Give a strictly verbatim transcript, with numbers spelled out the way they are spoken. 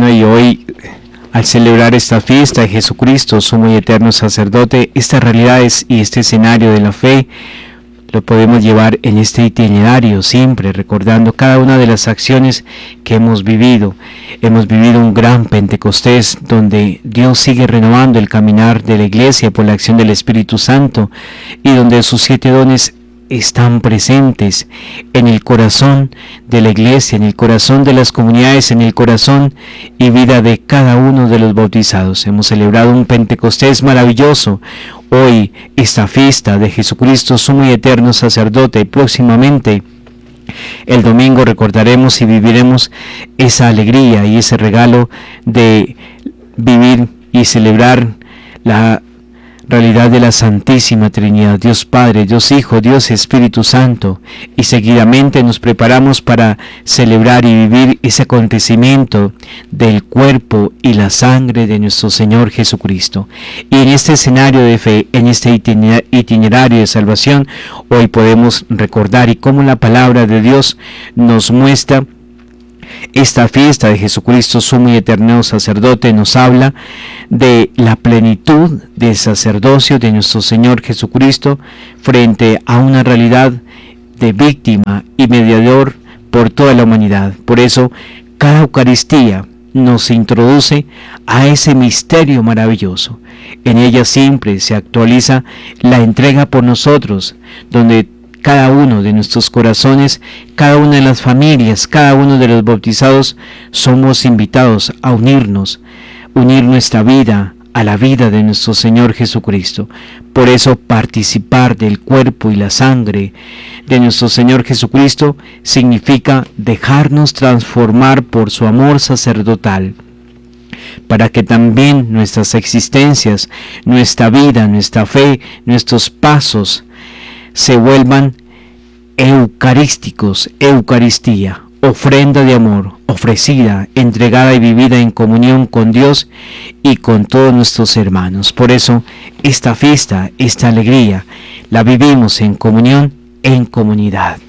Bueno, y hoy, al celebrar esta fiesta de Jesucristo, sumo y eterno sacerdote, estas realidades y este escenario de la fe lo podemos llevar en este itinerario siempre, recordando cada una de las acciones que hemos vivido. Hemos vivido un gran Pentecostés donde Dios sigue renovando el caminar de la iglesia por la acción del Espíritu Santo y donde sus siete dones están presentes en el corazón de la iglesia, en el corazón de las comunidades, en el corazón y vida de cada uno de los bautizados. Hemos celebrado un Pentecostés maravilloso. Hoy, esta fiesta de Jesucristo, sumo y eterno sacerdote, y próximamente el domingo recordaremos y viviremos esa alegría y ese regalo de vivir y celebrar la realidad de la Santísima Trinidad, Dios Padre, Dios Hijo, Dios Espíritu Santo, y seguidamente nos preparamos para celebrar y vivir ese acontecimiento del cuerpo y la sangre de nuestro Señor Jesucristo. Y en este escenario de fe, en este itinerario de salvación, hoy podemos recordar y cómo la palabra de Dios nos muestra esta fiesta de Jesucristo, sumo y eterno sacerdote, nos habla de la plenitud del sacerdocio de nuestro Señor Jesucristo frente a una realidad de víctima y mediador por toda la humanidad. Por eso, cada Eucaristía nos introduce a ese misterio maravilloso. En ella siempre se actualiza la entrega por nosotros, donde cada uno de nuestros corazones, cada una de las familias, cada uno de los bautizados, somos invitados a unirnos, unir nuestra vida a la vida de nuestro Señor Jesucristo. Por eso, participar del cuerpo y la sangre de nuestro Señor Jesucristo significa dejarnos transformar por su amor sacerdotal, para que también nuestras existencias, nuestra vida, nuestra fe, nuestros pasos se vuelvan eucarísticos, Eucaristía, ofrenda de amor, ofrecida, entregada y vivida en comunión con Dios y con todos nuestros hermanos. Por eso, esta fiesta, esta alegría, la vivimos en comunión, en comunidad.